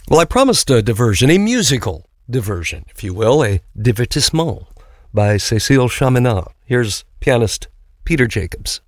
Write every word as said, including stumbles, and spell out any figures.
Well, I promised a diversion, a musical diversion, if you will, a divertissement by Cécile Chaminade. Here's pianist Peter Jacobs.